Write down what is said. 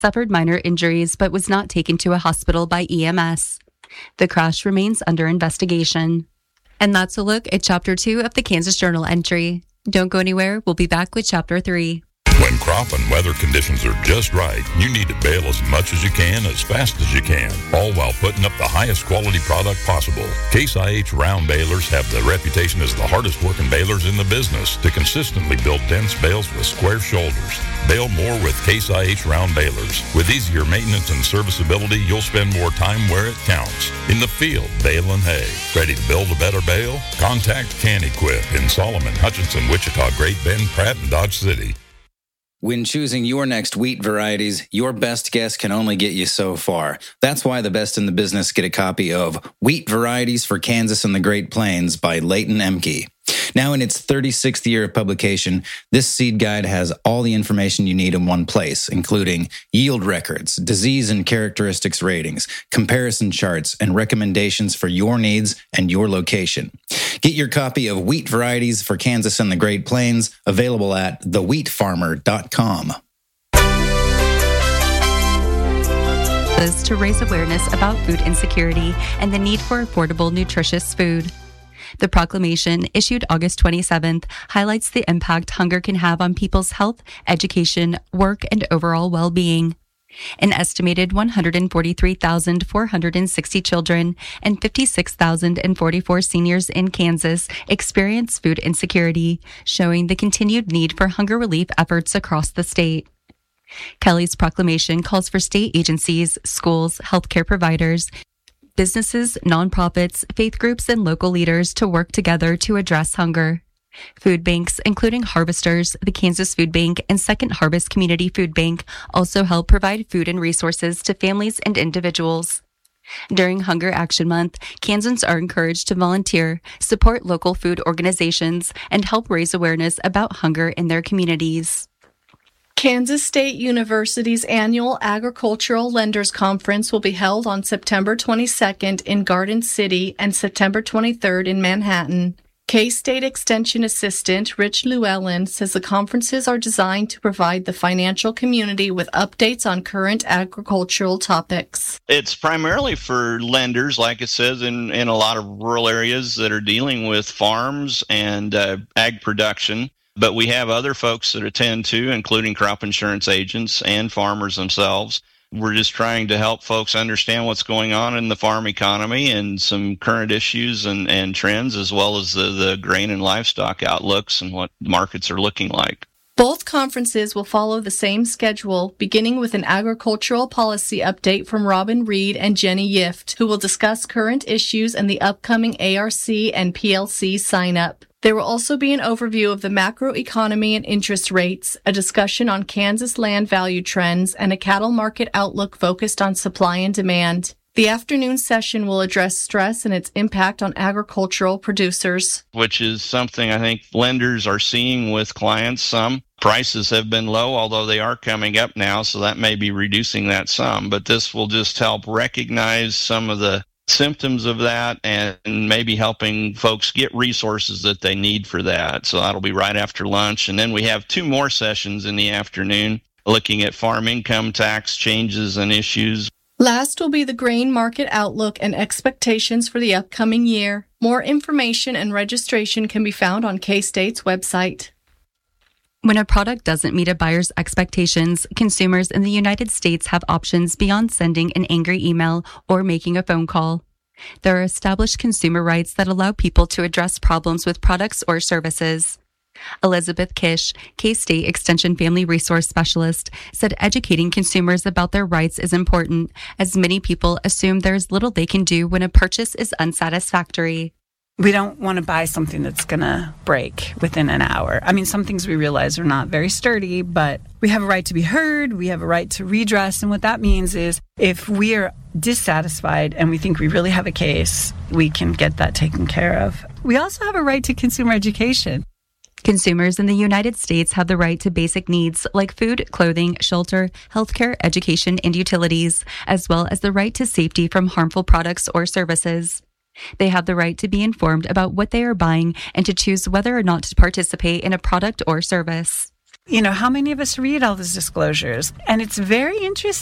suffered minor injuries but was not taken to a hospital by EMS. The crash remains under investigation. And that's a look at Chapter 2 of the Kansas Journal entry. Don't go anywhere. We'll be back with Chapter 3. When crop and weather conditions are just right, you need to bale as much as you can, as fast as you can, all while putting up the highest quality product possible. Case IH round balers have the reputation as the hardest working balers in the business to consistently build dense bales with square shoulders. Bale more with Case IH round balers. With easier maintenance and serviceability, you'll spend more time where it counts. In the field, baling hay. Ready to build a better bale? Contact CanEquip in Solomon, Hutchinson, Wichita, Great Bend, Pratt, and Dodge City. When choosing your next wheat varieties, your best guess can only get you so far. That's why the best in the business get a copy of Wheat Varieties for Kansas and the Great Plains by Leighton Emke. Now in its 36th year of publication, this seed guide has all the information you need in one place, including yield records, disease and characteristics ratings, comparison charts, and recommendations for your needs and your location. Get your copy of Wheat Varieties for Kansas and the Great Plains, available at thewheatfarmer.com. To raise awareness about food insecurity and the need for affordable, nutritious food. The proclamation, issued August 27th, highlights the impact hunger can have on people's health, education, work, and overall well-being. An estimated 143,460 children and 56,044 seniors in Kansas experience food insecurity, showing the continued need for hunger relief efforts across the state. Kelly's proclamation calls for state agencies, schools, healthcare providers, businesses, nonprofits, faith groups, and local leaders to work together to address hunger. Food banks, including Harvesters, the Kansas Food Bank, and Second Harvest Community Food Bank, also help provide food and resources to families and individuals. During Hunger Action Month, Kansans are encouraged to volunteer, support local food organizations, and help raise awareness about hunger in their communities. Kansas State University's annual Agricultural Lenders Conference will be held on September 22nd in Garden City and September 23rd in Manhattan. K-State Extension Assistant Rich Llewellyn says the conferences are designed to provide the financial community with updates on current agricultural topics. It's primarily for lenders, like it says, in a lot of rural areas that are dealing with farms and ag production. But we have other folks that attend too, including crop insurance agents and farmers themselves. We're just trying to help folks understand what's going on in the farm economy and some current issues and trends, as well as the grain and livestock outlooks and what markets are looking like. Both conferences will follow the same schedule, beginning with an agricultural policy update from Robin Reed and Jenny Yift, who will discuss current issues and the upcoming ARC and PLC sign-up. There will also be an overview of the macroeconomy and interest rates, a discussion on Kansas land value trends, and a cattle market outlook focused on supply and demand. The afternoon session will address stress and its impact on agricultural producers, which is something I think lenders are seeing with clients. Some prices have been low, although they are coming up now, so that may be reducing that some. But this will just help recognize some of the symptoms of that and maybe helping folks get resources that they need for that. So that'll be right after lunch. And then we have 2 more sessions in the afternoon looking at farm income tax changes and issues. Last will be the grain market outlook and expectations for the upcoming year. More information and registration can be found on K-State's website. When a product doesn't meet a buyer's expectations, consumers in the United States have options beyond sending an angry email or making a phone call. There are established consumer rights that allow people to address problems with products or services. Elizabeth Kish, K-State Extension Family Resource Specialist, said educating consumers about their rights is important, as many people assume there's little they can do when a purchase is unsatisfactory. We don't want to buy something that's going to break within an hour. I mean, some things we realize are not very sturdy, but we have a right to be heard. We have a right to redress. And what that means is if we are dissatisfied and we think we really have a case, we can get that taken care of. We also have a right to consumer education. Consumers in the United States have the right to basic needs like food, clothing, shelter, healthcare, education, and utilities, as well as the right to safety from harmful products or services. They have the right to be informed about what they are buying and to choose whether or not to participate in a product or service. How many of us read all those disclosures? And it's very interesting